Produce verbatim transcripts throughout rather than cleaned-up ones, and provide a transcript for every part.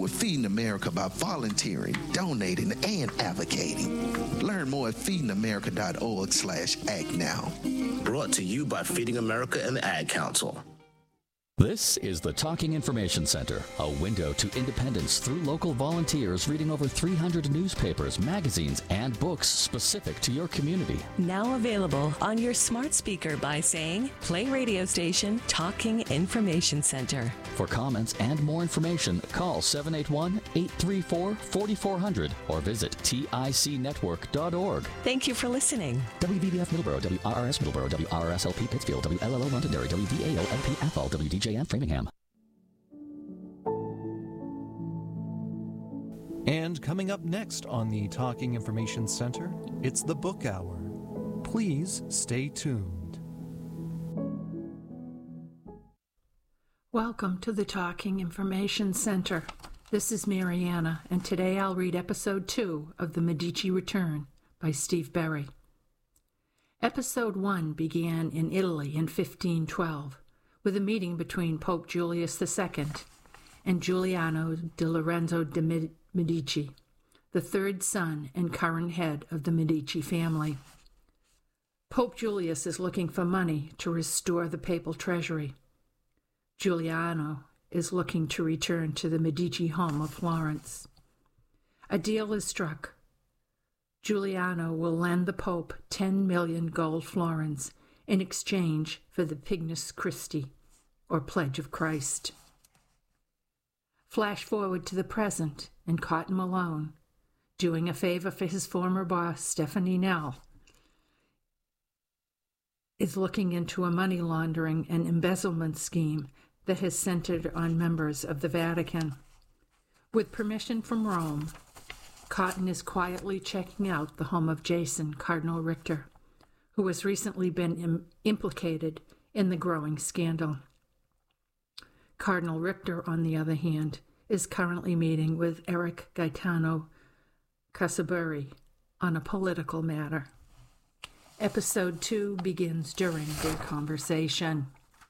with Feeding America by volunteering, donating, and advocating. Learn more at feeding america dot org slash act now. Brought to you by Feeding America and the Ad Council. This is the Talking Information Center, a window to independence through local volunteers reading over three hundred newspapers, magazines, and books specific to your community. Now available on your smart speaker by saying, play radio station Talking Information Center. For comments and more information, call seven eight one, eight three four, four four zero zero or visit tic network dot org. Thank you for listening. W B B F Middleborough, W R R S Middleborough, W R R S L P Pittsfield, W L L O Londonderry, W D A O L P Athol, W D J M Framingham. And coming up next on the Talking Information Center, it's the Book Hour. Please stay tuned. Welcome to the Talking Information Center. This is Mariana, and today I'll read episode two of The Medici Return by Steve Berry. Episode one began in Italy in fifteen twelve with a meeting between Pope Julius the Second and Giuliano di Lorenzo de Medici, the third son and current head of the Medici family. Pope Julius is looking for money to restore the papal treasury. Giuliano is looking to return to the Medici home of Florence. A deal is struck. Giuliano will lend the Pope ten million gold florins in exchange for the Pignus Christi, or Pledge of Christ. Flash forward to the present, and Cotton Malone, doing a favor for his former boss, Stephanie Nell, is looking into a money laundering and embezzlement scheme that has centered on members of the Vatican. With permission from Rome, Cotton is quietly checking out the home of Jason, Cardinal Richter, who has recently been im- implicated in the growing scandal. Cardinal Richter, on the other hand, is currently meeting with Eric Gaetano Casaburi on a political matter. Episode two begins during their conversation.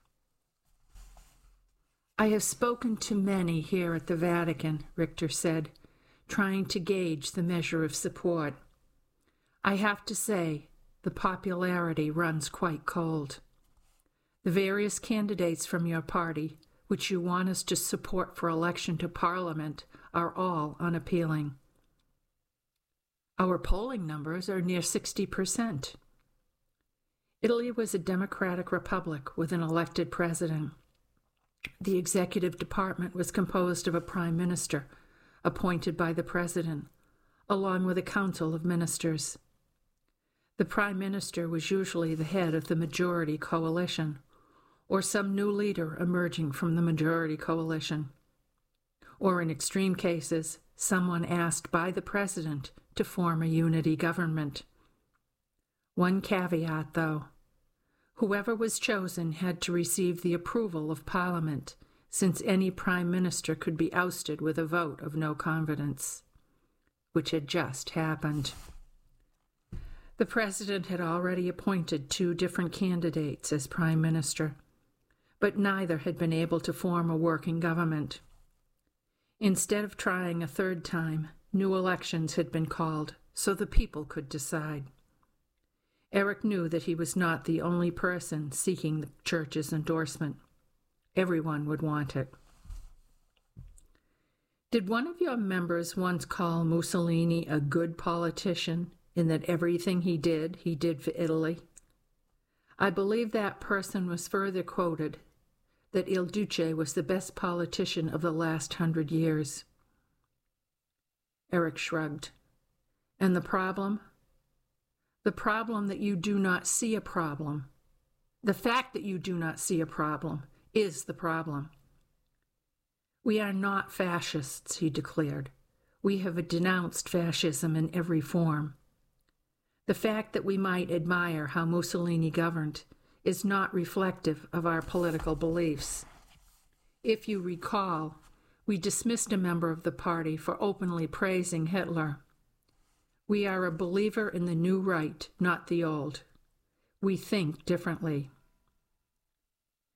I have spoken to many here at the Vatican, Richter said, trying to gauge the measure of support. I have to say, the popularity runs quite cold. The various candidates from your party, which you want us to support for election to Parliament, are all unappealing. Our polling numbers are near sixty percent. Italy was a democratic republic with an elected president. The executive department was composed of a prime minister, appointed by the president, along with a council of ministers. The prime minister was usually the head of the majority coalition, or some new leader emerging from the majority coalition, or in extreme cases, someone asked by the president to form a unity government. One caveat, though. Whoever was chosen had to receive the approval of Parliament, since any prime minister could be ousted with a vote of no confidence, which had just happened. The president had already appointed two different candidates as prime minister, but neither had been able to form a working government. Instead of trying a third time, new elections had been called so the people could decide. Eric knew that he was not the only person seeking the church's endorsement. Everyone would want it. Did one of your members once call Mussolini a good politician in that everything he did, he did for Italy? I believe that person was further quoted that Il Duce was the best politician of the last hundred years. Eric shrugged. And the problem? The problem that you do not see a problem. The fact that you do not see a problem is the problem. We are not fascists, he declared. We have denounced fascism in every form. The fact that we might admire how Mussolini governed is not reflective of our political beliefs. If you recall, we dismissed a member of the party for openly praising Hitler. We are a believer in the new right, not the old. We think differently.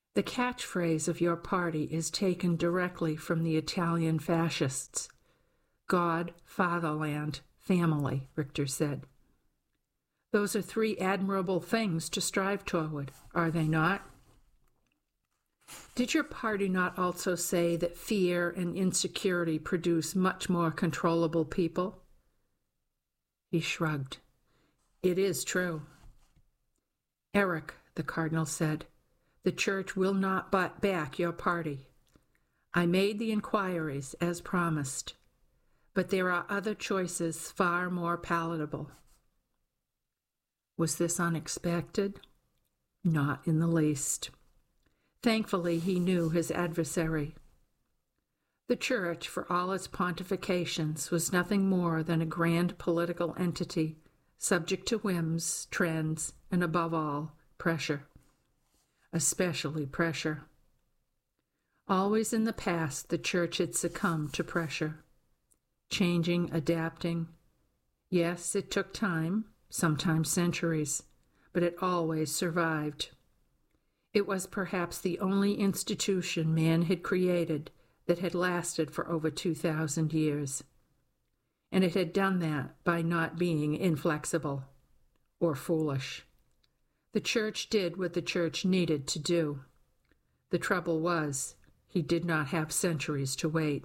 The catchphrase of your party is taken directly from the Italian fascists. God, fatherland, family, Richter said. Those are three admirable things to strive toward, are they not? Did your party not also say that fear and insecurity produce much more controllable people? He shrugged. It is true. Eric, the cardinal said, the church will not back your party. I made the inquiries as promised, but there are other choices far more palatable. Was this unexpected? Not in the least. Thankfully, he knew his adversary. The church, for all its pontifications, was nothing more than a grand political entity, subject to whims, trends, and above all, pressure. Especially pressure. Always in the past, the church had succumbed to pressure. Changing, adapting. Yes, it took time, sometimes centuries, but it always survived. It was perhaps the only institution man had created that had lasted for over two thousand years. And it had done that by not being inflexible or foolish. The church did what the church needed to do. The trouble was, he did not have centuries to wait.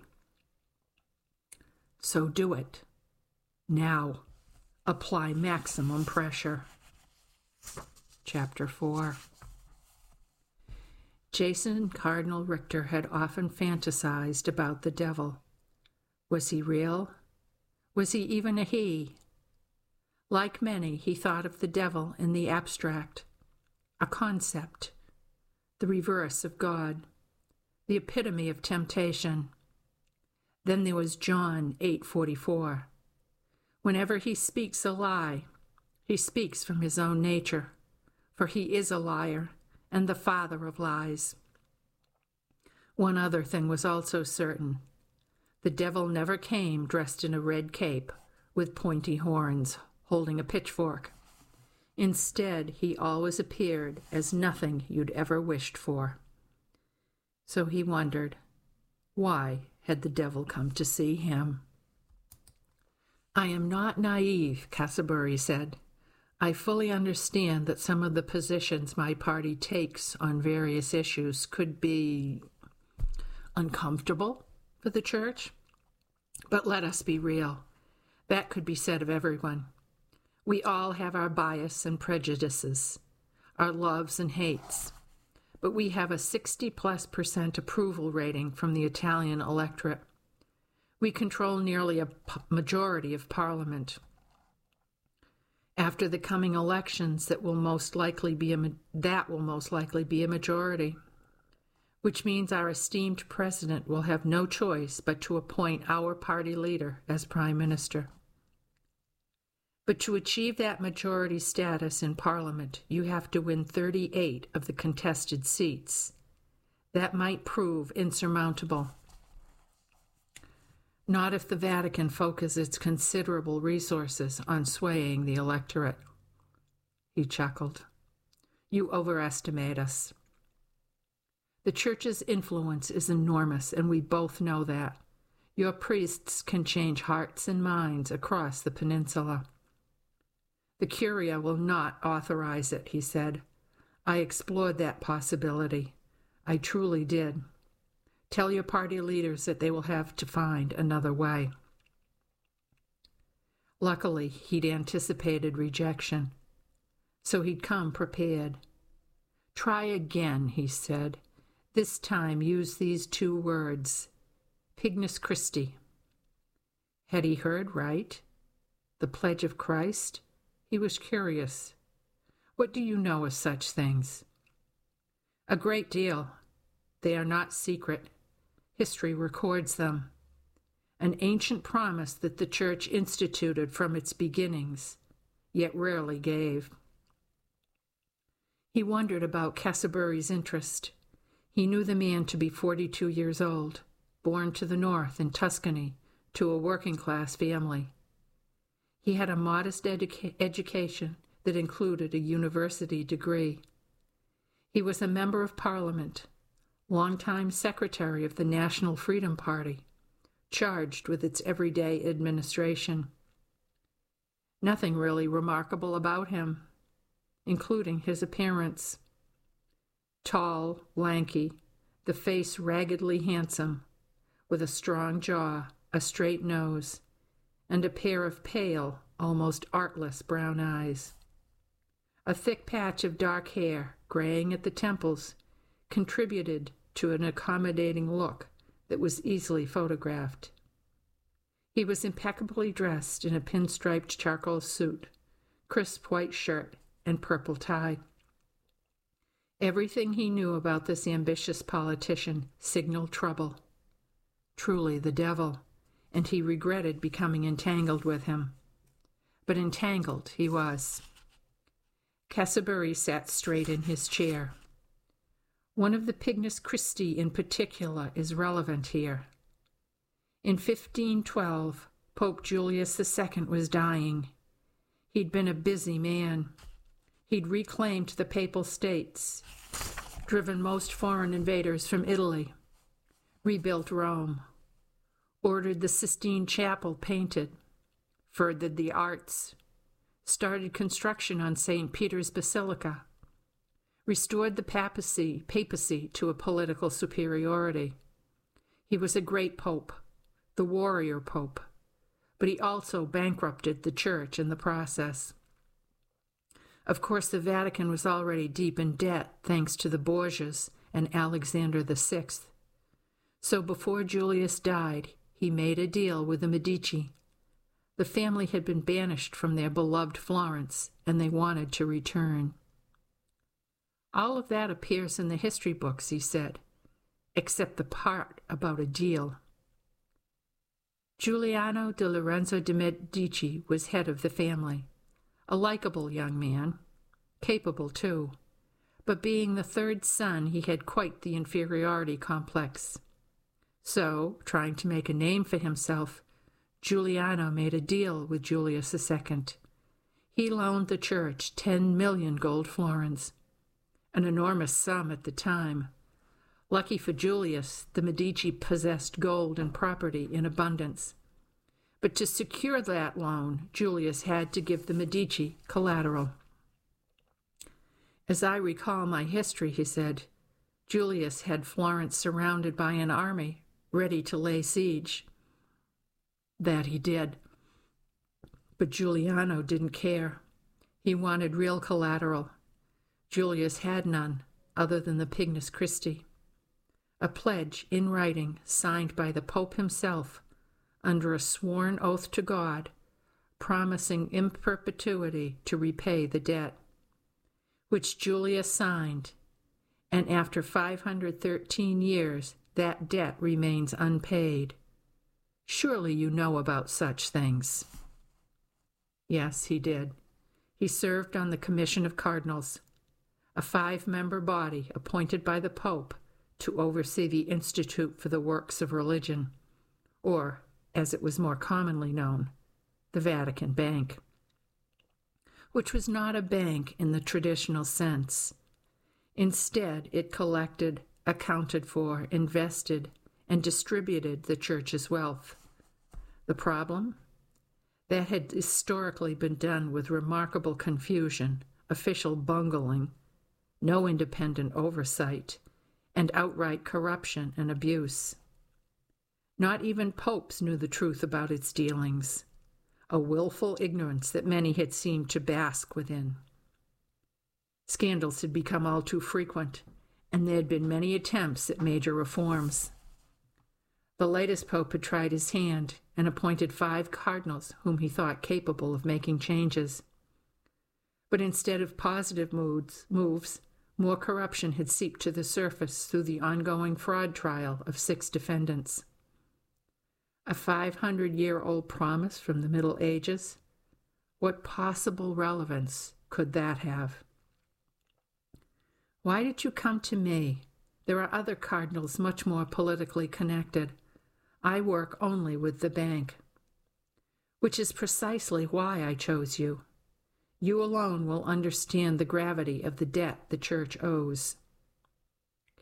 So do it. Now, apply maximum pressure. Chapter four. Jason Cardinal Richter had often fantasized about the devil. Was he real? Was he even a he? Like many, he thought of the devil in the abstract, a concept, the reverse of God, the epitome of temptation. Then there was John eight forty-four. Whenever he speaks a lie, he speaks from his own nature, for he is a liar and the father of lies. One other thing was also certain. The devil never came dressed in a red cape with pointy horns, holding a pitchfork. Instead, he always appeared as nothing you'd ever wished for. So he wondered, why had the devil come to see him? I am not naive, Casabury said. I fully understand that some of the positions my party takes on various issues could be uncomfortable for the church. But let us be real. That could be said of everyone. We all have our bias and prejudices, our loves and hates. But we have a sixty plus percent approval rating from the Italian electorate. We control nearly a majority of Parliament. After the coming elections, that will most likely be a that will most likely be a majority, which means our esteemed president will have no choice but to appoint our party leader as prime minister. But to achieve that majority status in Parliament, you have to win thirty-eight of the contested seats. That might prove insurmountable. Not if the Vatican focuses its considerable resources on swaying the electorate. He chuckled. You overestimate us. The Church's influence is enormous, and we both know that. Your priests can change hearts and minds across the peninsula. The Curia will not authorize it, he said. I explored that possibility. I truly did. Tell your party leaders that they will have to find another way. Luckily, he'd anticipated rejection, so he'd come prepared. Try again, he said. This time use these two words, Pignus Christi. Had he heard right? The Pledge of Christ? He was curious. What do you know of such things? A great deal. They are not secret. History records them. An ancient promise that the Church instituted from its beginnings, yet rarely gave. He wondered about Casabury's interest. He knew the man to be forty-two years old, born to the north in Tuscany, to a working-class family. He had a modest educa- education that included a university degree. He was a member of Parliament, longtime secretary of the National Freedom Party, charged with its everyday administration. Nothing really remarkable about him, including his appearance. Tall, lanky, the face raggedly handsome, with a strong jaw, a straight nose, and a pair of pale, almost artless brown eyes. A thick patch of dark hair, graying at the temples, contributed to an accommodating look that was easily photographed. He was impeccably dressed in a pinstriped charcoal suit, crisp white shirt, and purple tie. Everything he knew about this ambitious politician signaled trouble. Truly the devil, and he regretted becoming entangled with him. But entangled he was. Castlebury sat straight in his chair. One of the Pignus Christi in particular is relevant here. In fifteen twelve, Pope Julius the Second was dying. He'd been a busy man. He'd reclaimed the Papal States, driven most foreign invaders from Italy, rebuilt Rome, ordered the Sistine Chapel painted, furthered the arts, started construction on Saint Peter's Basilica, restored the papacy, papacy to a political superiority. He was a great pope, the warrior pope, but he also bankrupted the church in the process. Of course, the Vatican was already deep in debt thanks to the Borgias and Alexander the Sixth. So before Julius died, he made a deal with the Medici. The family had been banished from their beloved Florence, and they wanted to return. All of that appears in the history books, he said, except the part about a deal. Giuliano de Lorenzo de' Medici was head of the family, a likable young man, capable too, but being the third son, he had quite the inferiority complex. So, trying to make a name for himself, Giuliano made a deal with Julius the Second. He loaned the church ten million gold florins, an enormous sum at the time. Lucky for Julius, the Medici possessed gold and property in abundance. But to secure that loan, Julius had to give the Medici collateral. As I recall my history, he said, Julius had Florence surrounded by an army, ready to lay siege. That he did. But Giuliano didn't care. He wanted real collateral. Julius had none, other than the Pignus Christi. A pledge in writing signed by the Pope himself under a sworn oath to God, promising in perpetuity to repay the debt, which Julius signed, and after five hundred thirteen years that debt remains unpaid. Surely you know about such things. Yes, he did. He served on the Commission of Cardinals, a five-member body appointed by the Pope to oversee the Institute for the Works of Religion, or, as it was more commonly known, the Vatican Bank, which was not a bank in the traditional sense. Instead, it collected, accounted for, invested, and distributed the church's wealth. The problem? That had historically been done with remarkable confusion, official bungling, no independent oversight, and outright corruption and abuse. Not even popes knew the truth about its dealings, a willful ignorance that many had seemed to bask within. Scandals had become all too frequent, and there had been many attempts at major reforms. The latest pope had tried his hand and appointed five cardinals whom he thought capable of making changes. But instead of positive moods, moves, more corruption had seeped to the surface through the ongoing fraud trial of six defendants. A five hundred year old promise from the Middle Ages? What possible relevance could that have? Why did you come to me? There are other cardinals much more politically connected. I work only with the bank. Which is precisely why I chose you. You alone will understand the gravity of the debt the church owes.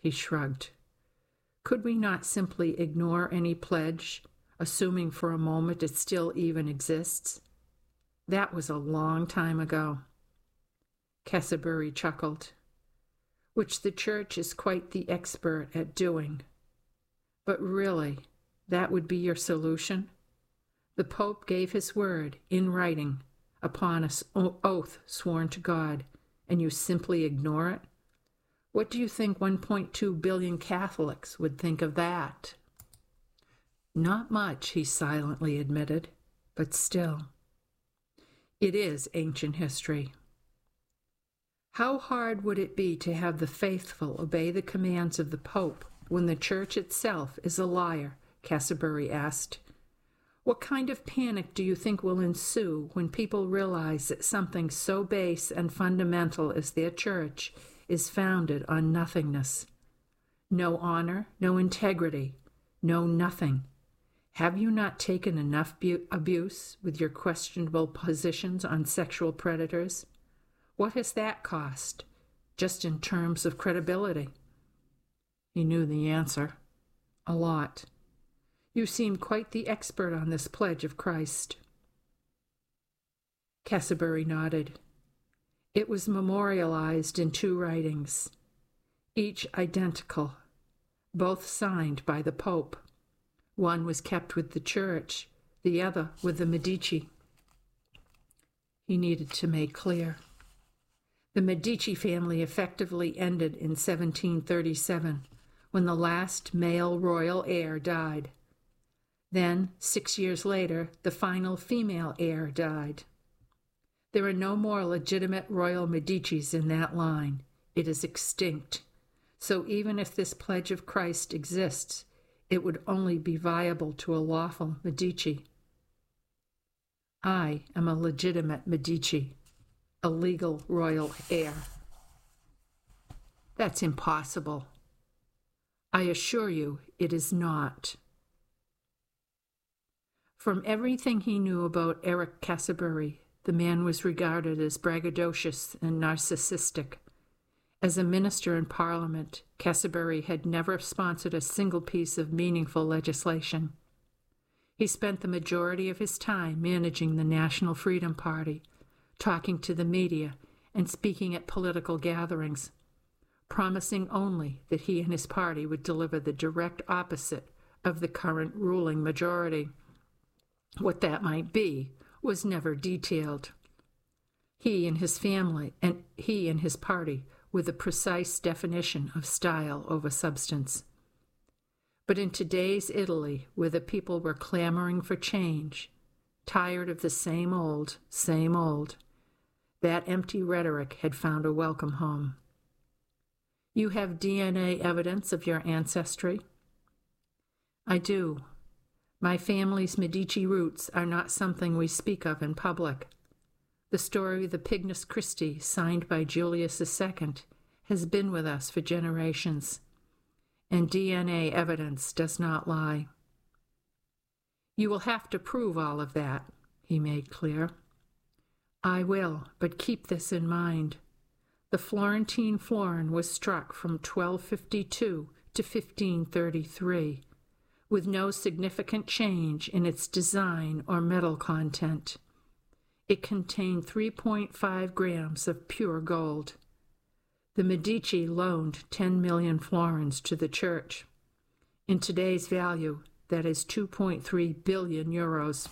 he shrugged. Could we not simply ignore any pledge, assuming for a moment it still even exists? That was a long time ago. Castlebury chuckled. Which the Church is quite the expert at doing. But really, that would be your solution? The Pope gave his word, in writing, upon an oath sworn to God, and you simply ignore it? What do you think one point two billion Catholics would think of that? Not much, he silently admitted, but still. It is ancient history. How hard would it be to have the faithful obey the commands of the Pope when the Church itself is a liar? Castlebury asked. What kind of panic do you think will ensue when people realize that something so base and fundamental as their Church is founded on nothingness? No honor, no integrity, no nothing. Have you not taken enough bu- abuse with your questionable positions on sexual predators? What has that cost, just in terms of credibility? He knew the answer. A lot. You seem quite the expert on this pledge of Christ. Castlebury nodded. It was memorialized in two writings, each identical, both signed by the Pope. One was kept with the Church, the other with the Medici. He needed to make clear. The Medici family effectively ended in seventeen thirty-seven, when the last male royal heir died. Then, six years later, the final female heir died. There are no more legitimate royal Medicis in that line. It is extinct. So even if this pledge of Christ exists, it would only be viable to a lawful Medici. I am a legitimate Medici, a legal royal heir. That's impossible. I assure you it is not. From everything he knew about Eric Castlebury, the man was regarded as braggadocious and narcissistic. As a minister in Parliament, Castlebury had never sponsored a single piece of meaningful legislation. He spent the majority of his time managing the National Freedom Party, talking to the media, and speaking at political gatherings, promising only that he and his party would deliver the direct opposite of the current ruling majority. What that might be was never detailed. He and his family, and he and his party, were the precise definition of style over substance. But in today's Italy, where the people were clamoring for change, tired of the same old, same old, that empty rhetoric had found a welcome home. You have D N A evidence of your ancestry? I do. My family's Medici roots are not something we speak of in public. The story of the Pignus Christi, signed by Julius the Second, has been with us for generations, and D N A evidence does not lie. You will have to prove all of that, he made clear. I will, but keep this in mind. The Florentine florin was struck from twelve fifty-two to fifteen thirty-three, with no significant change in its design or metal content. It contained three point five grams of pure gold. The Medici loaned ten million florins to the Church. In today's value, that is two point three billion euros.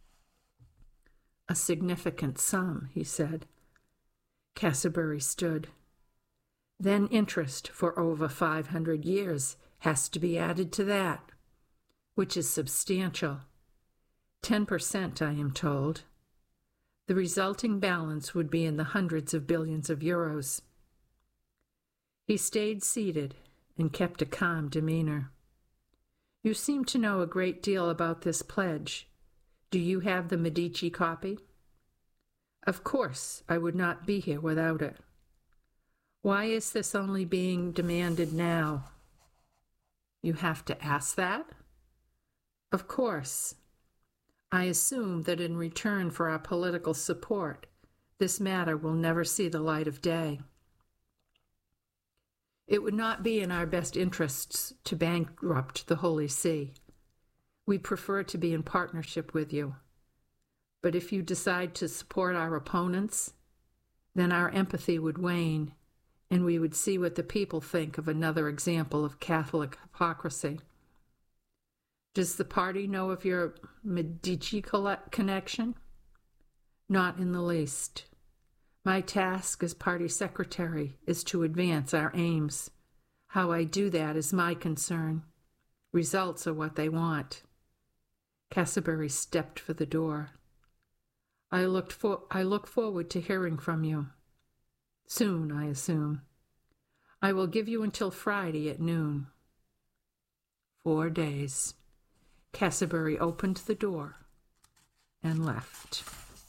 A significant sum, he said. Castlebury stood. Then interest for over five hundred years has to be added to that, which is substantial. Ten percent, I am told. The resulting balance would be in the hundreds of billions of euros. He stayed seated and kept a calm demeanor. You seem to know a great deal about this pledge. Do you have the Medici copy? Of course, I would not be here without it. Why is this only being demanded now? You have to ask that? Of course. I assume that in return for our political support, this matter will never see the light of day. It would not be in our best interests to bankrupt the Holy See. We prefer to be in partnership with you. But if you decide to support our opponents, then our empathy would wane, and we would see what the people think of another example of Catholic hypocrisy. Does the party know of your Medici connection? Not in the least. My task as party secretary is to advance our aims. How I do that is my concern. Results are what they want. Castleberry stepped for the door. I looked for, I look forward to hearing from you. Soon, I assume. I will give you until Friday at noon. Four days. Castleberry opened the door and left.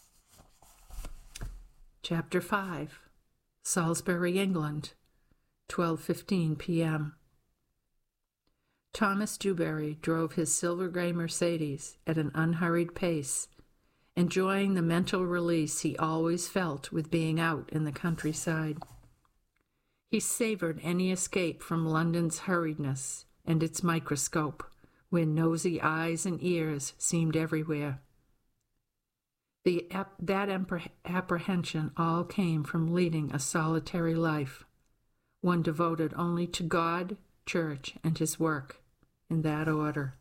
Chapter five. Salisbury, England, twelve fifteen p.m. Thomas Dewberry drove his silver gray Mercedes at an unhurried pace, enjoying the mental release he always felt with being out in the countryside. He savored any escape from London's hurriedness and its microscope, where nosy eyes and ears seemed everywhere. The, that apprehension all came from leading a solitary life, one devoted only to God, church, and his work, in that order.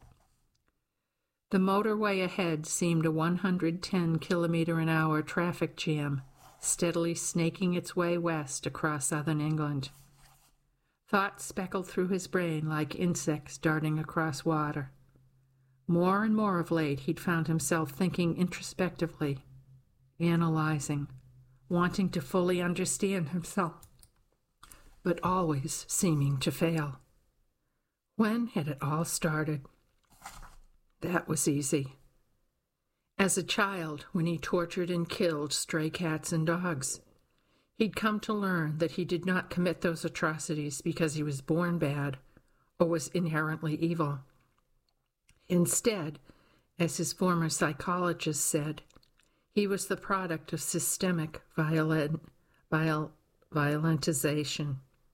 The motorway ahead seemed a one hundred ten kilometer an hour traffic jam, steadily snaking its way west across southern England. Thoughts speckled through his brain like insects darting across water. More and more of late he'd found himself thinking introspectively, analyzing, wanting to fully understand himself, but always seeming to fail. When had it all started? That was easy. As a child, when he tortured and killed stray cats and dogs, he'd come to learn that he did not commit those atrocities because he was born bad or was inherently evil. Instead, as his former psychologist said, he was the product of systemic violent, viol, violentization.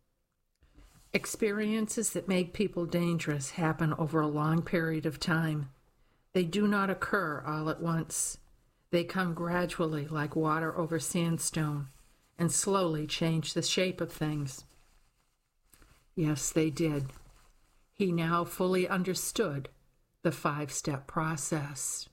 Experiences that make people dangerous happen over a long period of time. They do not occur all at once. They come gradually like water over sandstone and slowly change the shape of things. Yes, they did. He now fully understood the five-step process.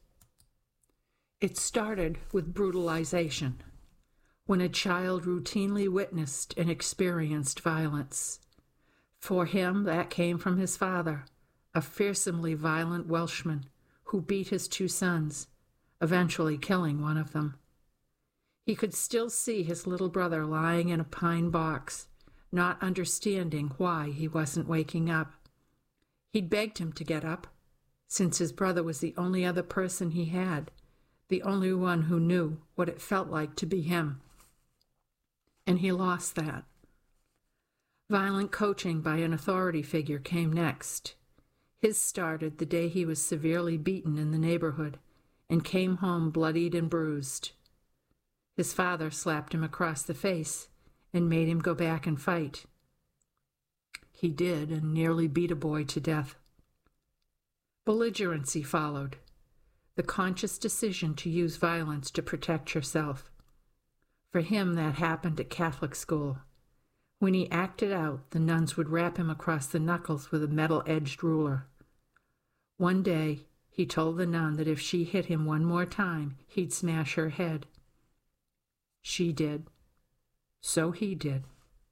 It started with brutalization, when a child routinely witnessed and experienced violence. For him, that came from his father, a fearsomely violent Welshman who beat his two sons, eventually killing one of them. He could still see his little brother lying in a pine box, not understanding why he wasn't waking up. He'd begged him to get up, since his brother was the only other person he had, the only one who knew what it felt like to be him. And he lost that. Violent coaching by an authority figure came next. His started the day he was severely beaten in the neighborhood and came home bloodied and bruised. His father slapped him across the face and made him go back and fight. He did, and nearly beat a boy to death. Belligerency followed, the conscious decision to use violence to protect yourself. For him, that happened at Catholic school. When he acted out, the nuns would rap him across the knuckles with a metal-edged ruler. One day, he told the nun that if she hit him one more time, he'd smash her head. She did. So he did.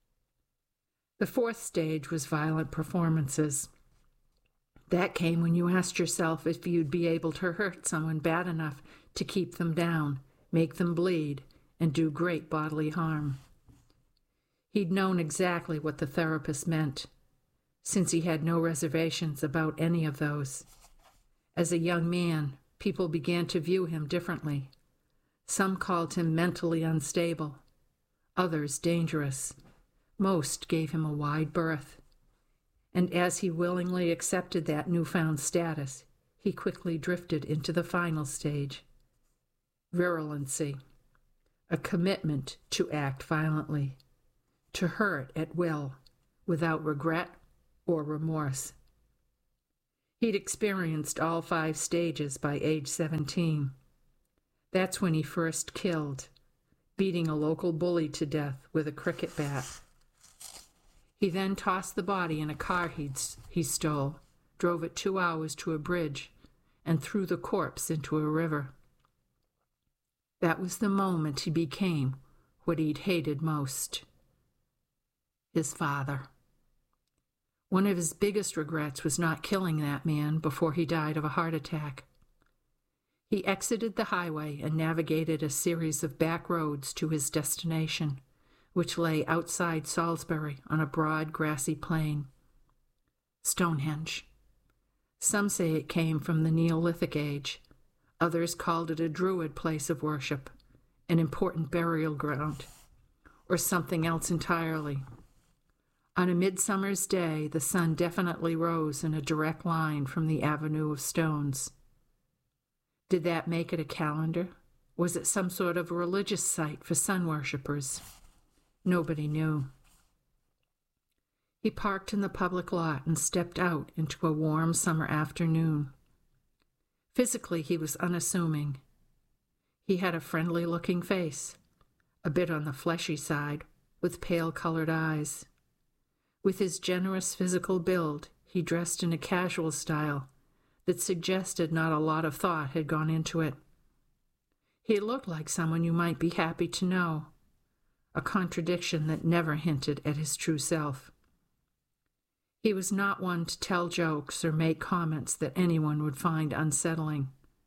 The fourth stage was violent performances. That came when you asked yourself if you'd be able to hurt someone bad enough to keep them down, make them bleed, and do great bodily harm. He'd known exactly what the therapist meant, since he had no reservations about any of those. As a young man, people began to view him differently. Some called him mentally unstable, others dangerous. Most gave him a wide berth. And as he willingly accepted that newfound status, he quickly drifted into the final stage. Virulency, a commitment to act violently, to hurt at will, without regret or remorse. He'd experienced all five stages by age seventeen. That's when he first killed, beating a local bully to death with a cricket bat. He then tossed the body in a car he'd, he stole, drove it two hours to a bridge, and threw the corpse into a river. That was the moment he became what he'd hated most: his father. One of his biggest regrets was not killing that man before he died of a heart attack. He exited the highway and navigated a series of back roads to his destination, which lay outside Salisbury on a broad, grassy plain. Stonehenge. Some say it came from the Neolithic age. Others called it a Druid place of worship, an important burial ground, or something else entirely. On a midsummer's day, the sun definitely rose in a direct line from the avenue of stones. Did that make it a calendar? Was it some sort of religious site for sun worshippers? Nobody knew. He parked in the public lot and stepped out into a warm summer afternoon. Physically, he was unassuming. He had a friendly-looking face, a bit on the fleshy side, with pale-colored eyes. With his generous physical build, he dressed in a casual style that suggested not a lot of thought had gone into it. He looked like someone you might be happy to know, a contradiction that never hinted at his true self. He was not one to tell jokes or make comments that anyone would find unsettling.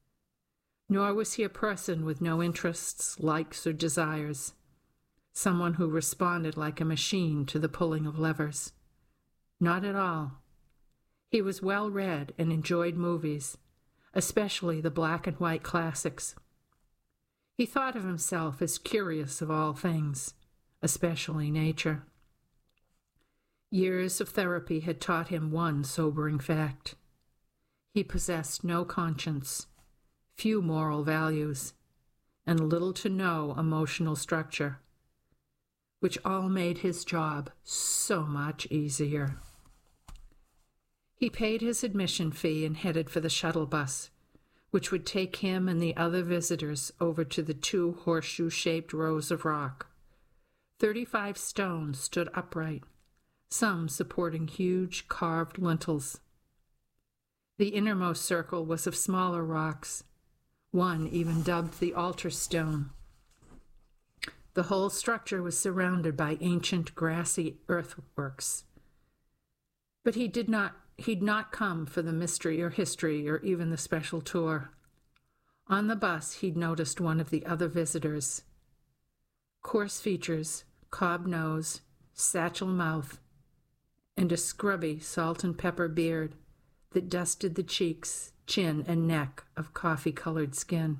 Nor was he a person with no interests, likes, or desires, someone who responded like a machine to the pulling of levers. Not at all. He was well-read and enjoyed movies, especially the black and white classics. He thought of himself as curious of all things, especially nature. Years of therapy had taught him one sobering fact. He possessed no conscience, few moral values, and little to no emotional structure, which all made his job so much easier. He paid his admission fee and headed for the shuttle bus, which would take him and the other visitors over to the two horseshoe-shaped rows of rock. Thirty-five stones stood upright, some supporting huge carved lintels. The innermost circle was of smaller rocks, one even dubbed the altar stone. The whole structure was surrounded by ancient grassy earthworks. But he did not He'd not come for the mystery or history or even the special tour. On the bus, he'd noticed one of the other visitors. Coarse features, cob nose, satchel mouth, and a scrubby salt and pepper beard that dusted the cheeks, chin, and neck of coffee-colored skin.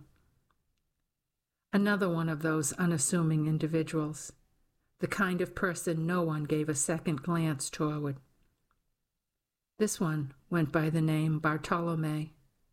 Another one of those unassuming individuals, the kind of person no one gave a second glance toward. This one went by the name Bartolome.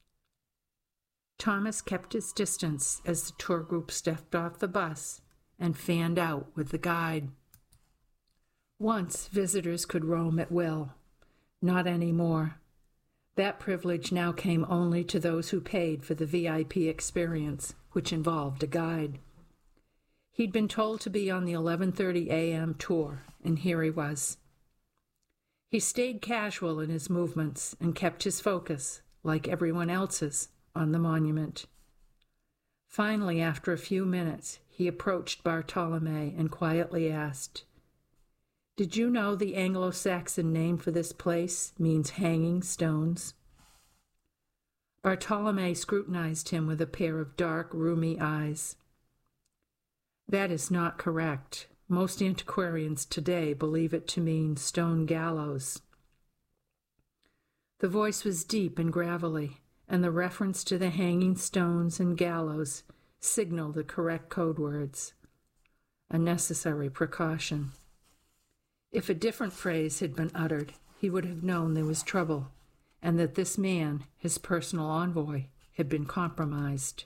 Thomas kept his distance as the tour group stepped off the bus and fanned out with the guide. Once, visitors could roam at will. Not anymore. That privilege now came only to those who paid for the V I P experience, which involved a guide. He'd been told to be on the eleven thirty a.m. tour, and here he was. He stayed casual in his movements and kept his focus, like everyone else's, on the monument. Finally, after a few minutes, he approached Bartolome and quietly asked, "Did you know the Anglo-Saxon name for this place means hanging stones?" Bartolome scrutinized him with a pair of dark, rheumy eyes. "That is not correct. Most antiquarians today believe it to mean stone gallows." The voice was deep and gravelly, and the reference to the hanging stones and gallows signaled the correct code words, a necessary precaution. If a different phrase had been uttered, he would have known there was trouble, and that this man, his personal envoy, had been compromised.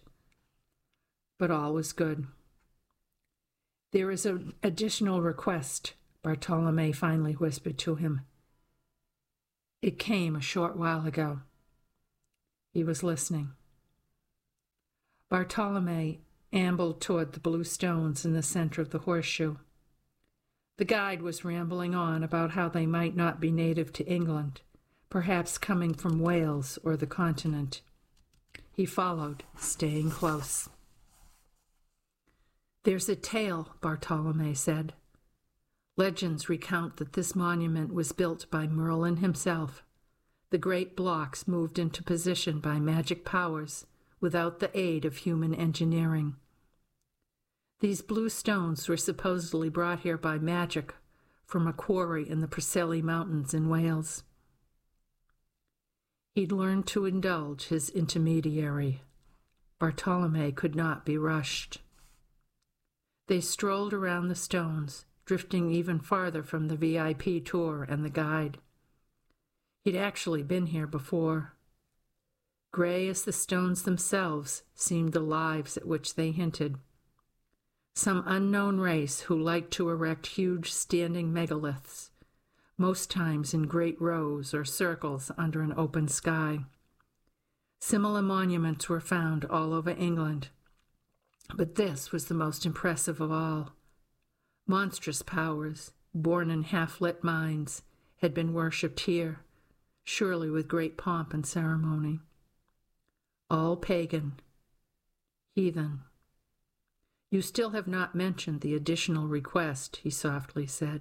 But all was good. "There is an additional request," Bartolome finally whispered to him. It came a short while ago. He was listening. Bartolome ambled toward the blue stones in the center of the horseshoe. The guide was rambling on about how they might not be native to England, perhaps coming from Wales or the continent. He followed, staying close. There's a tale, Bartolome said. Legends recount that this monument was built by Merlin himself. The great blocks moved into position by magic powers without the aid of human engineering. These blue stones were supposedly brought here by magic from a quarry in the Preseli Mountains in Wales. He'd learned to indulge his intermediary. Bartolome could not be rushed. They strolled around the stones, drifting even farther from the V I P tour and the guide. He'd actually been here before. Gray as the stones themselves seemed the lives at which they hinted. Some unknown race who liked to erect huge standing megaliths, most times in great rows or circles under an open sky. Similar monuments were found all over England, but this was the most impressive of all. Monstrous powers, born in half-lit mines, had been worshipped here, surely with great pomp and ceremony. All pagan, heathen. You still have not mentioned the additional request, he softly said.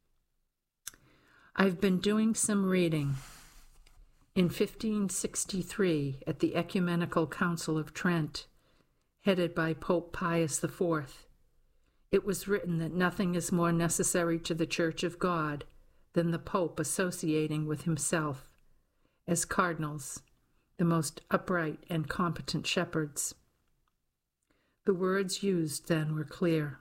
I've been doing some reading. In fifteen sixty-three, at the Ecumenical Council of Trent, headed by Pope Pius the Fourth, it was written that nothing is more necessary to the Church of God than the Pope associating with himself, as cardinals, the most upright and competent shepherds. The words used then were clear.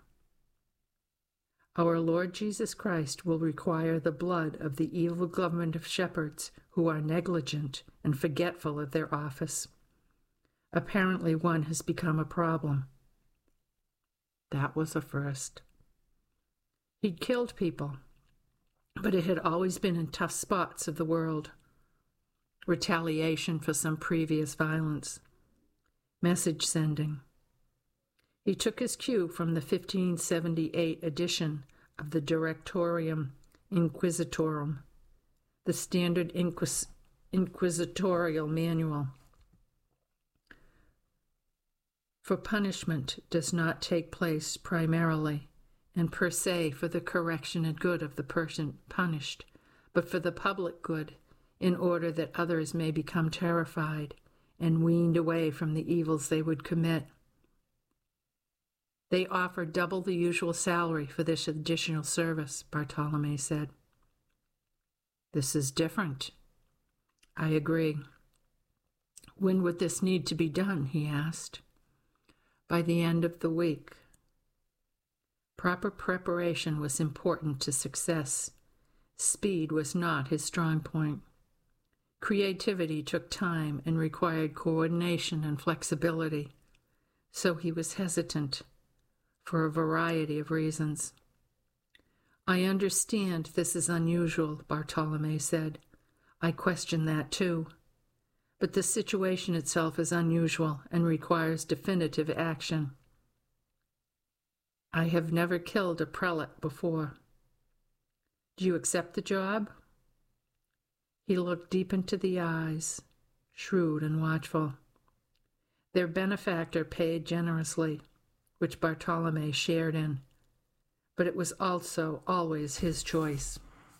Our Lord Jesus Christ will require the blood of the evil government of shepherds who are negligent and forgetful of their office. Apparently one has become a problem. That was a first. He'd killed people, but it had always been in tough spots of the world. Retaliation for some previous violence. Message sending. He took his cue from the fifteen seventy-eight edition of the Directorium Inquisitorum, the standard inquis- inquisitorial manual. For punishment does not take place primarily and per se for the correction and good of the person punished, but for the public good, in order that others may become terrified and weaned away from the evils they would commit. They offer double the usual salary for this additional service, Bartolome said. This is different. I agree. When would this need to be done, he asked. By the end of the week. Proper preparation was important to success. Speed was not his strong point. Creativity took time and required coordination and flexibility, so he was hesitant for a variety of reasons. I understand this is unusual, Bartolome said. I question that too. But the situation itself is unusual and requires definitive action. I have never killed a prelate before. Do you accept the job? He looked deep into the eyes, shrewd and watchful. Their benefactor paid generously, which Bartolome shared in, but it was also always his choice.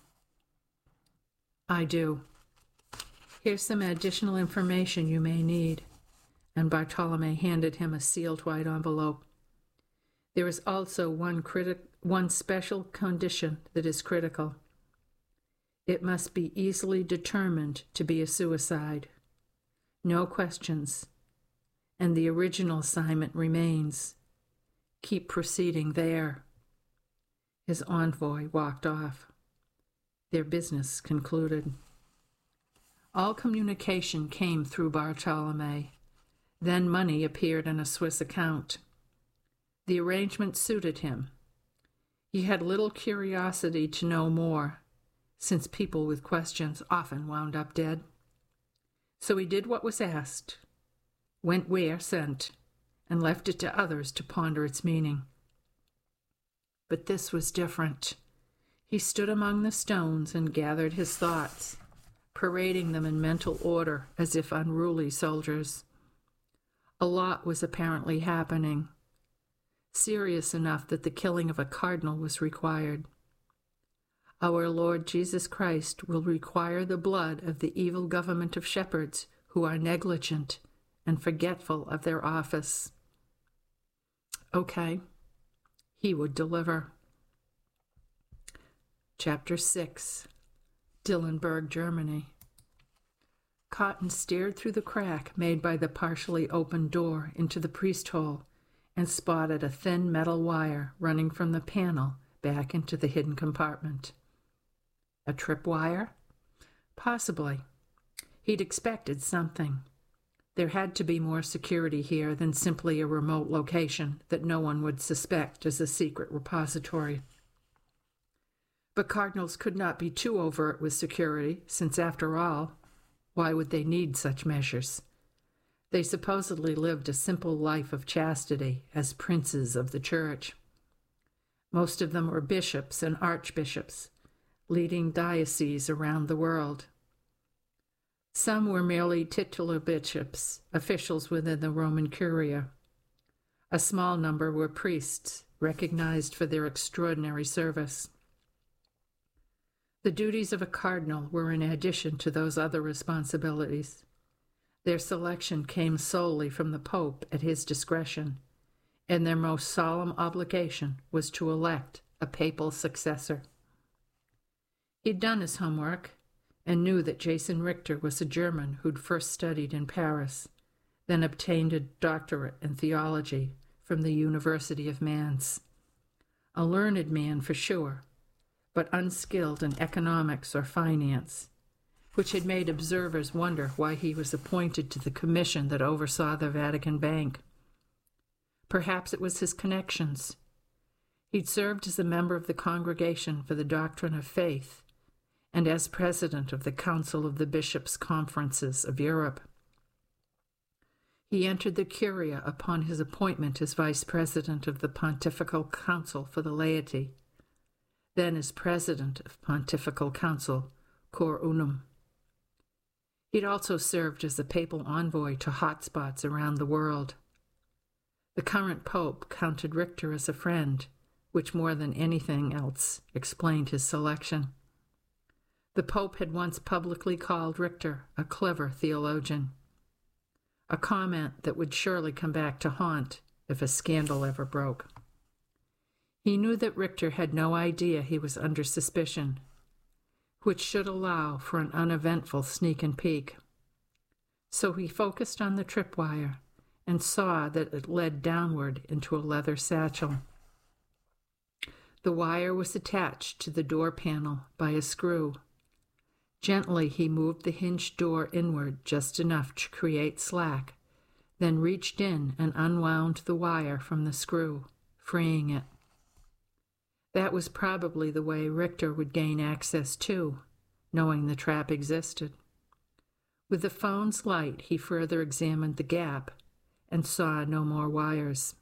I do. Here's some additional information you may need, and Bartolome handed him a sealed white envelope. There is also one criti- one special condition that is critical. It must be easily determined to be a suicide. No questions, and the original assignment remains. Keep proceeding there. His envoy walked off. Their business concluded. All communication came through Bartolome. Then money appeared in a Swiss account. The arrangement suited him. He had little curiosity to know more, since people with questions often wound up dead. So he did what was asked, went where sent, and left it to others to ponder its meaning. But this was different. He stood among the stones and gathered his thoughts, parading them in mental order as if unruly soldiers. A lot was apparently happening, serious enough that the killing of a cardinal was required. Our Lord Jesus Christ will require the blood of the evil government of shepherds who are negligent and forgetful of their office. Okay, he would deliver. Chapter six. Dillenburg, Germany. Cotton stared through the crack made by the partially opened door into the priest hole and spotted a thin metal wire running from the panel back into the hidden compartment. A tripwire? Possibly. He'd expected something. There had to be more security here than simply a remote location that no one would suspect as a secret repository. But cardinals could not be too overt with security, since after all, why would they need such measures? They supposedly lived a simple life of chastity as princes of the church. Most of them were bishops and archbishops, leading dioceses around the world. Some were merely titular bishops, officials within the Roman Curia. A small number were priests, recognized for their extraordinary service. The duties of a cardinal were in addition to those other responsibilities. Their selection came solely from the Pope at his discretion, and their most solemn obligation was to elect a papal successor. He'd done his homework and knew that Jason Richter was a German who'd first studied in Paris, then obtained a doctorate in theology from the University of Mainz. A learned man for sure, but unskilled in economics or finance, which had made observers wonder why he was appointed to the commission that oversaw the Vatican Bank. Perhaps it was his connections. He'd served as a member of the Congregation for the Doctrine of Faith and as president of the Council of the Bishops' Conferences of Europe. He entered the Curia upon his appointment as vice president of the Pontifical Council for the Laity, then as president of Pontifical Council Cor Unum. He'd also served as a papal envoy to hotspots around the world. The current pope counted Richter as a friend, which more than anything else explained his selection. The pope had once publicly called Richter a clever theologian, a comment that would surely come back to haunt if a scandal ever broke. He knew that Richter had no idea he was under suspicion, which should allow for an uneventful sneak and peek. So he focused on the tripwire and saw that it led downward into a leather satchel. The wire was attached to the door panel by a screw. Gently he moved the hinged door inward just enough to create slack, then reached in and unwound the wire from the screw, freeing it. That was probably the way Richter would gain access too, knowing the trap existed. With the phone's light, he further examined the gap and saw no more wires.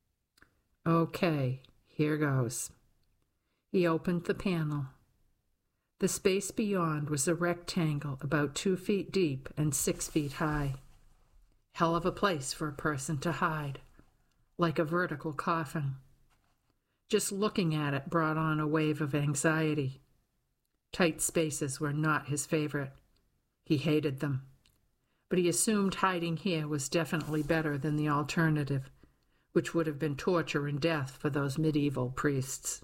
Okay, here goes. He opened the panel. The space beyond was a rectangle about two feet deep and six feet high. Hell of a place for a person to hide, like a vertical coffin. Just looking at it brought on a wave of anxiety. Tight spaces were not his favorite. He hated them. But he assumed hiding here was definitely better than the alternative, which would have been torture and death for those medieval priests.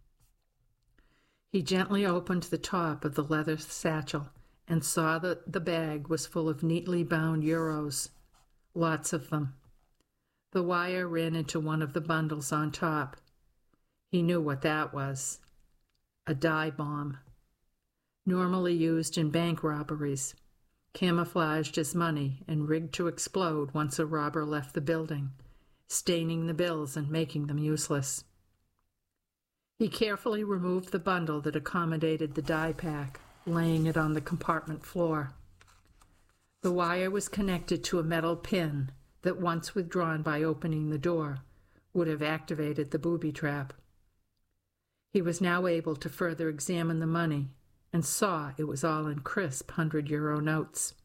He gently opened the top of the leather satchel and saw that the bag was full of neatly bound euros, lots of them. The wire ran into one of the bundles on top. He knew what that was. A dye bomb. Normally used in bank robberies, camouflaged as money and rigged to explode once a robber left the building, staining the bills and making them useless. He carefully removed the bundle that accommodated the dye pack, laying it on the compartment floor. The wire was connected to a metal pin that, once withdrawn by opening the door, would have activated the booby trap. He was now able to further examine the money and saw it was all in crisp hundred-euro notes.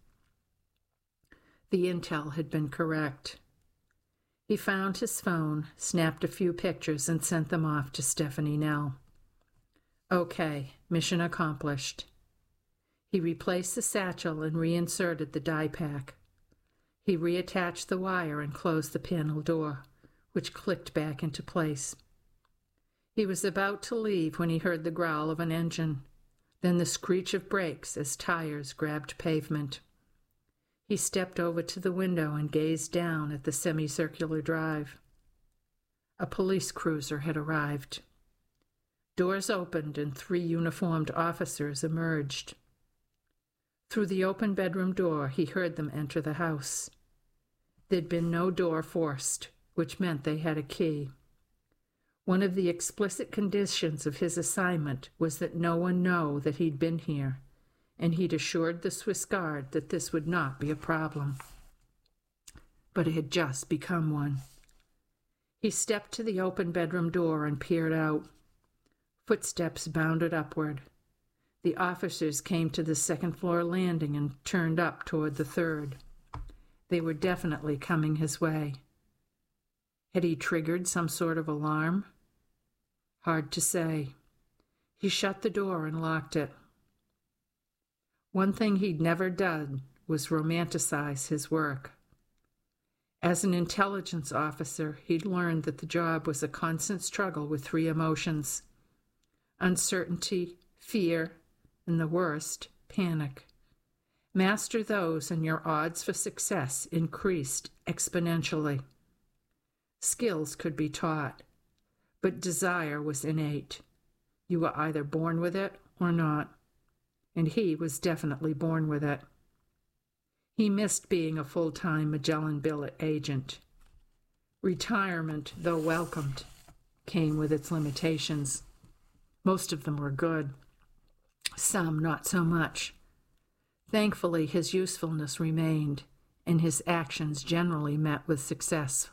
The intel had been correct. He found his phone, snapped a few pictures, and sent them off to Stephanie Nell. Okay, mission accomplished. He replaced the satchel and reinserted the dye pack. He reattached the wire and closed the panel door, which clicked back into place. He was about to leave when he heard the growl of an engine, then the screech of brakes as tires grabbed pavement. He stepped over to the window and gazed down at the semicircular drive. A police cruiser had arrived. Doors opened and three uniformed officers emerged. Through the open bedroom door, he heard them enter the house. There'd been no door forced, which meant they had a key. One of the explicit conditions of his assignment was that no one know that he'd been here, and he'd assured the Swiss Guard that this would not be a problem. But it had just become one. He stepped to the open bedroom door and peered out. Footsteps bounded upward. The officers came to the second-floor landing and turned up toward the third. They were definitely coming his way. Had he triggered some sort of alarm? Hard to say. He shut the door and locked it. One thing he'd never done was romanticize his work. As an intelligence officer, he'd learned that the job was a constant struggle with three emotions: uncertainty, fear, and the worst, panic. Master those and your odds for success increased exponentially. Skills could be taught, but desire was innate. You were either born with it or not, and he was definitely born with it. He missed being a full-time Magellan billet agent. Retirement, though welcomed, came with its limitations. Most of them were good. Some not so much. Thankfully, his usefulness remained, and his actions generally met with success.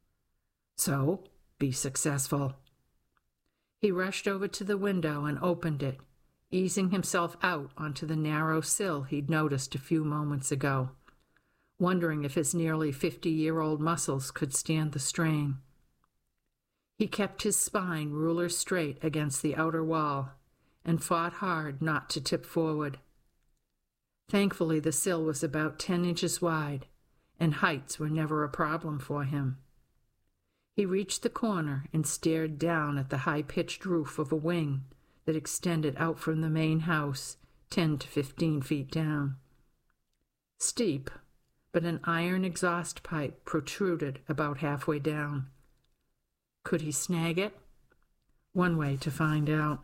So, be successful. He rushed over to the window and opened it, easing himself out onto the narrow sill he'd noticed a few moments ago, wondering if his nearly fifty-year-old muscles could stand the strain. He kept his spine ruler straight against the outer wall and fought hard not to tip forward. Thankfully, the sill was about ten inches wide, and heights were never a problem for him. He reached the corner and stared down at the high-pitched roof of a wing that extended out from the main house ten to fifteen feet down. Steep, but an iron exhaust pipe protruded about halfway down. Could he snag it? One way to find out.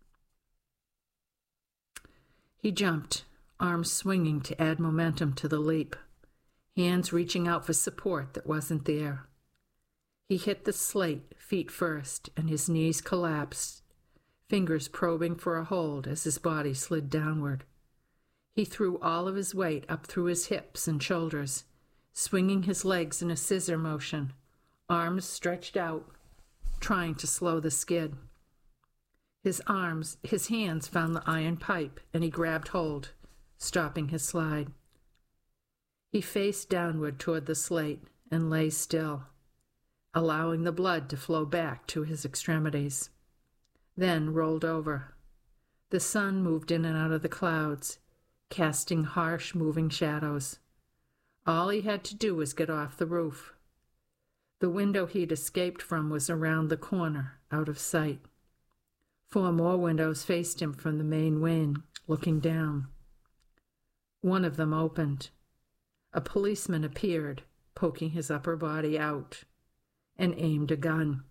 He jumped, arms swinging to add momentum to the leap, hands reaching out for support that wasn't there. He hit the slate feet first, and his knees collapsed, fingers probing for a hold as his body slid downward. He threw all of his weight up through his hips and shoulders, swinging his legs in a scissor motion, arms stretched out, trying to slow the skid. His arms, his hands found the iron pipe, and he grabbed hold, stopping his slide. He faced downward toward the slate and lay still, allowing the blood to flow back to his extremities. Then rolled over. The sun moved in and out of the clouds, casting harsh, moving shadows. All he had to do was get off the roof. The window he'd escaped from was around the corner, out of sight. Four more windows faced him from the main wing, looking down. One of them opened. A policeman appeared, poking his upper body out, and aimed a gun.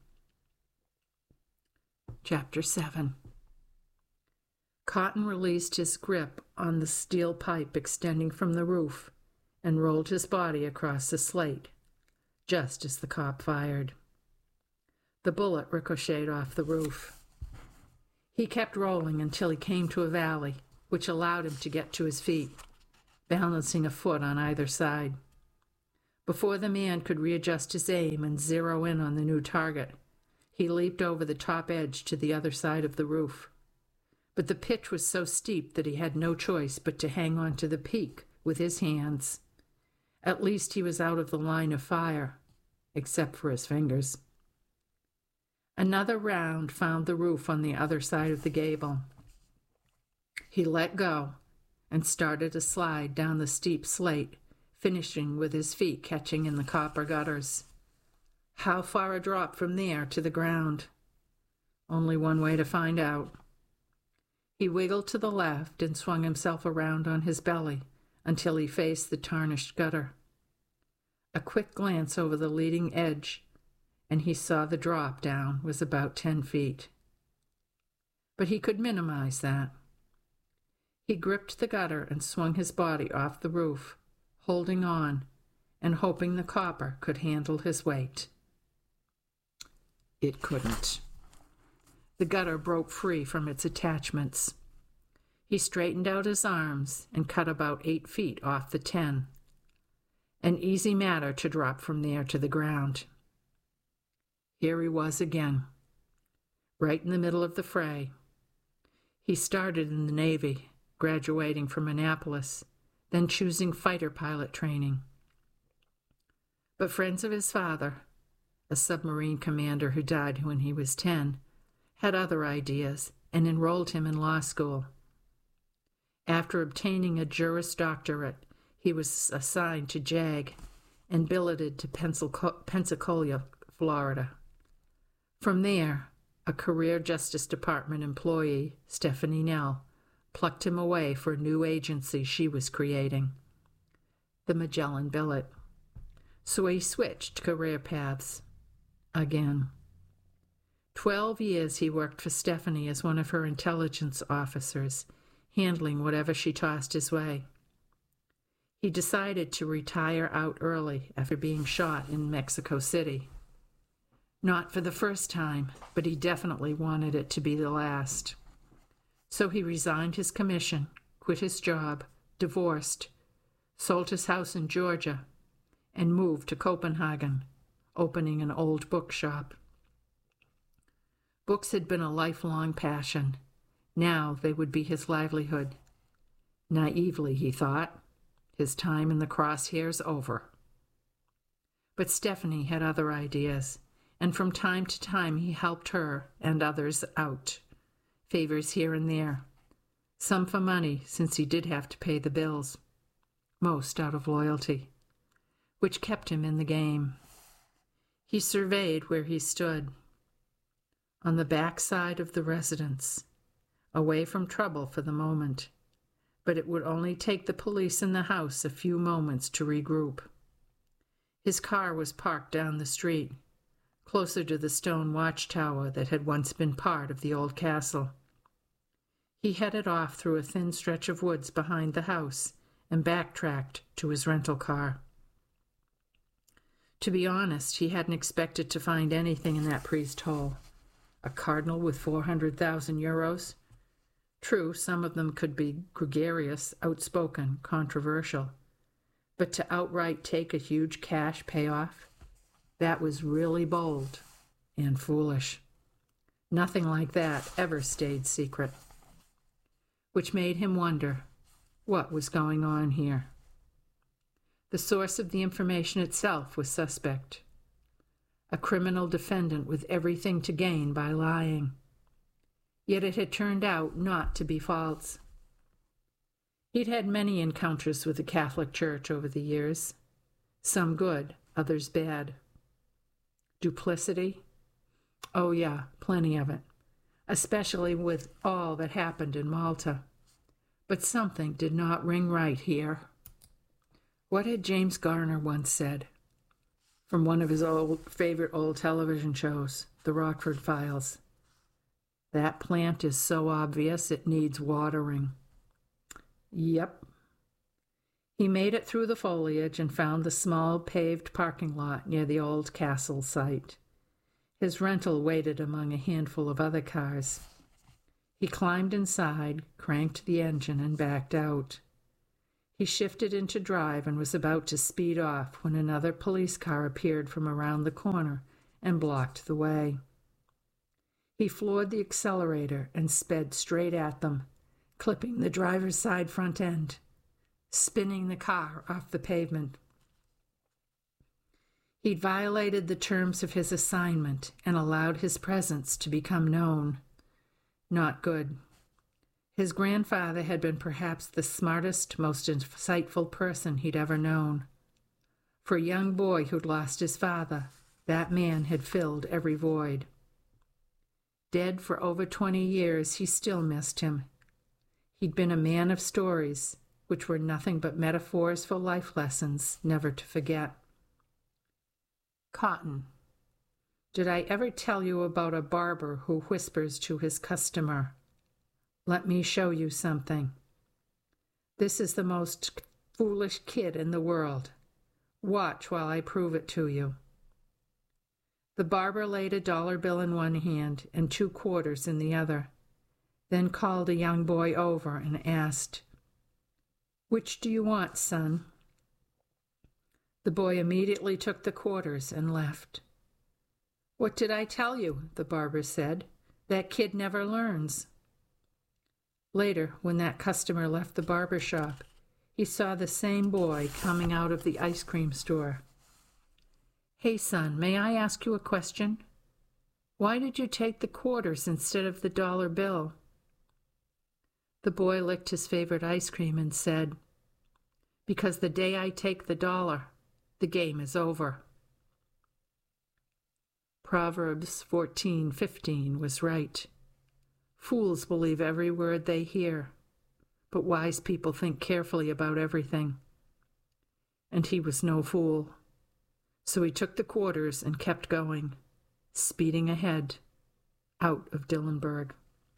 Chapter seven. Cotton released his grip on the steel pipe extending from the roof and rolled his body across the slate, just as the cop fired. The bullet ricocheted off the roof. He kept rolling until he came to a valley, which allowed him to get to his feet, balancing a foot on either side. Before the man could readjust his aim and zero in on the new target, he leaped over the top edge to the other side of the roof. But the pitch was so steep that he had no choice but to hang on to the peak with his hands. At least he was out of the line of fire, except for his fingers. Another round found the roof on the other side of the gable. He let go and started to slide down the steep slate, finishing with his feet catching in the copper gutters. How far a drop from there to the ground? Only one way to find out. He wiggled to the left and swung himself around on his belly until he faced the tarnished gutter. A quick glance over the leading edge, and he saw the drop down was about ten feet. But he could minimize that. He gripped the gutter and swung his body off the roof, holding on and hoping the copper could handle his weight. It couldn't. The gutter broke free from its attachments. He straightened out his arms and cut about eight feet off the ten. An easy matter to drop from there to the ground. Here he was again, right in the middle of the fray. He started in the Navy, graduating from Annapolis, then choosing fighter pilot training. But friends of his father, a submarine commander who died when he was ten, had other ideas and enrolled him in law school. After obtaining a Juris Doctorate, he was assigned to J A G and billeted to Pensacola, Florida. From there, a career Justice Department employee, Stephanie Nell, plucked him away for a new agency she was creating, the Magellan Billet. So he switched career paths again. Twelve years he worked for Stephanie as one of her intelligence officers, handling whatever she tossed his way. He decided to retire out early after being shot in Mexico City. Not for the first time, but he definitely wanted it to be the last. So he resigned his commission, quit his job, divorced, sold his house in Georgia, and moved to Copenhagen, opening an old bookshop. Books had been a lifelong passion. Now they would be his livelihood. Naively, he thought, his time in the crosshairs over. But Stephanie had other ideas, and from time to time he helped her and others out. Favors here and there. Some for money, since he did have to pay the bills. Most out of loyalty, which kept him in the game. He surveyed where he stood. On the back side of the residence, away from trouble for the moment, but it would only take the police in the house a few moments to regroup. His car was parked down the street, closer to the stone watchtower that had once been part of the old castle. He headed off through a thin stretch of woods behind the house and backtracked to his rental car. To be honest, he hadn't expected to find anything in that priest hole. A cardinal with four hundred thousand euros? True, some of them could be gregarious, outspoken, controversial. But to outright take a huge cash payoff? That was really bold and foolish. Nothing like that ever stayed secret. Which made him wonder what was going on here. The source of the information itself was suspect. A criminal defendant with everything to gain by lying. Yet it had turned out not to be false. He'd had many encounters with the Catholic Church over the years, some good, others bad. Duplicity? Oh yeah, plenty of it, especially with all that happened in Malta. But something did not ring right here. What had James Garner once said? From one of his old favorite old television shows, The Rockford Files. That plant is so obvious it needs watering. Yep. He made it through the foliage and found the small paved parking lot near the old castle site. His rental waited among a handful of other cars. He climbed inside, cranked the engine, and backed out. He shifted into drive and was about to speed off when another police car appeared from around the corner and blocked the way. He floored the accelerator and sped straight at them, clipping the driver's side front end, spinning the car off the pavement. He'd violated the terms of his assignment and allowed his presence to become known. Not good. His grandfather had been perhaps the smartest, most insightful person he'd ever known. For a young boy who'd lost his father, that man had filled every void. Dead for over twenty years, he still missed him. He'd been a man of stories, which were nothing but metaphors for life lessons never to forget. Cotton. Did I ever tell you about a barber who whispers to his customer, "Let me show you something. This is the most foolish kid in the world. Watch while I prove it to you." The barber laid a dollar bill in one hand and two quarters in the other, then called a young boy over and asked, "Which do you want, son?" The boy immediately took the quarters and left. "What did I tell you?" the barber said. "That kid never learns." Later, when that customer left the barber shop, he saw the same boy coming out of the ice cream store. "Hey, son, may I ask you a question? Why did you take the quarters instead of the dollar bill?" The boy licked his favorite ice cream and said, "Because the day I take the dollar, the game is over." Proverbs fourteen fifteen was right. Fools believe every word they hear, but wise people think carefully about everything. And he was no fool. So he took the quarters and kept going, speeding ahead, out of Dillenburg.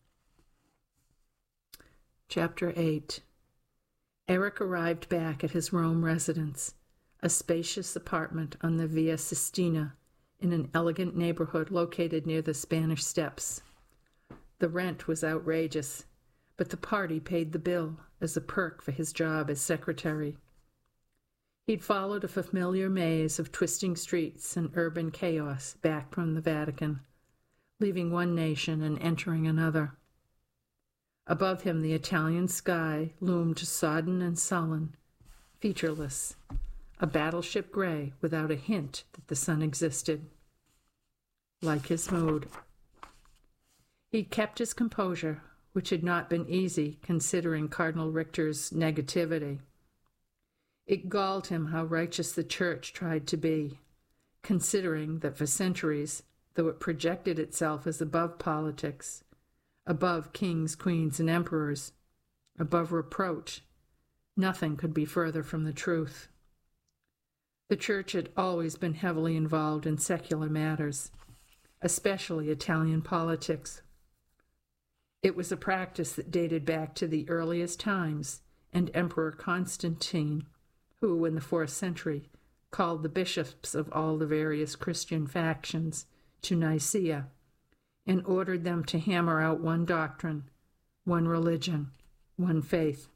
Chapter eight. Eric arrived back at his Rome residence, a spacious apartment on the Via Sistina in an elegant neighborhood located near the Spanish Steps. The rent was outrageous, but the party paid the bill as a perk for his job as secretary. He'd followed a familiar maze of twisting streets and urban chaos back from the Vatican, leaving one nation and entering another. Above him, the Italian sky loomed sodden and sullen, featureless, a battleship gray without a hint that the sun existed. Like his mood. He'd kept his composure, which had not been easy considering Cardinal Richter's negativity. It galled him how righteous the Church tried to be, considering that for centuries, though it projected itself as above politics, above kings, queens, and emperors, above reproach, nothing could be further from the truth. The Church had always been heavily involved in secular matters, especially Italian politics. It was a practice that dated back to the earliest times, and Emperor Constantine, who, in the fourth century, called the bishops of all the various Christian factions to Nicaea and ordered them to hammer out one doctrine, one religion, one faith.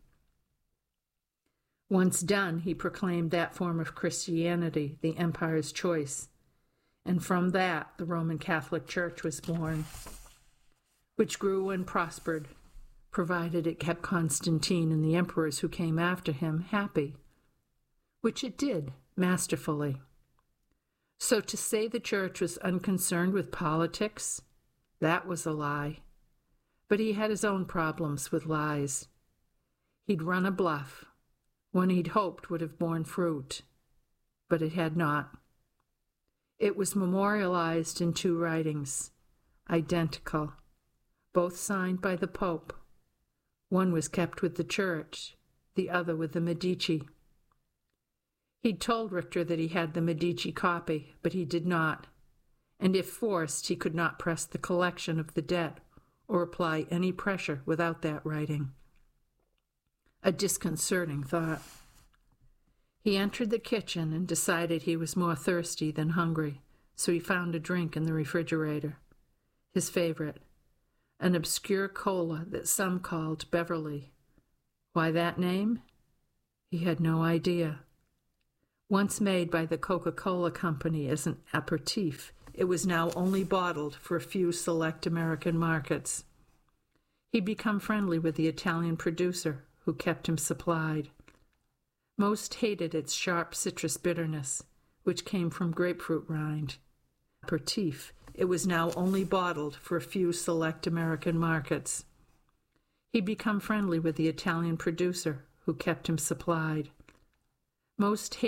Once done, he proclaimed that form of Christianity the empire's choice, and from that the Roman Catholic Church was born, which grew and prospered, provided it kept Constantine and the emperors who came after him happy, which it did masterfully. So to say the Church was unconcerned with politics, that was a lie. But he had his own problems with lies. He'd run a bluff, one he'd hoped would have borne fruit, but it had not. It was memorialized in two writings, identical, both signed by the Pope. One was kept with the Church, the other with the Medici. He'd told Richter that he had the Medici copy, but he did not, and if forced, he could not press the collection of the debt or apply any pressure without that writing. A disconcerting thought. He entered the kitchen and decided he was more thirsty than hungry, so he found a drink in the refrigerator, his favorite, an obscure cola that some called Beverly. Why that name? He had no idea. Once made by the Coca-Cola Company as an aperitif, it was now only bottled for a few select American markets. He'd become friendly with the Italian producer who kept him supplied. Most hated its sharp citrus bitterness, which came from grapefruit rind. Aperitif, it was now only bottled for a few select American markets. He'd become friendly with the Italian producer who kept him supplied. Most